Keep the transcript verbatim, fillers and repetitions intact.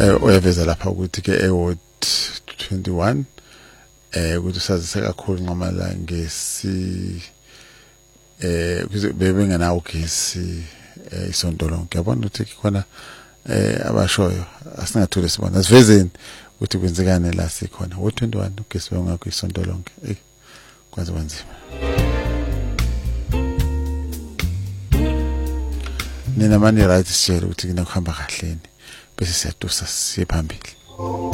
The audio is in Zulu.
uyaveza lapha ukuthi ke eWard twenty-one eh ukuthi usazise kakhulu noma la ngesi eh bebengenawo ugesi isonto lonke yabona ukuthi khona eh abashoyo asingathule sibona asivezeni ukuthi kwenzekani la sikhona wo twenty-one ugesi bengakho isonto lonke eh kwanze kwanzima nina manje right sitshela ukuthi kunokuhamba kahleni bese siyatusa siye phambili.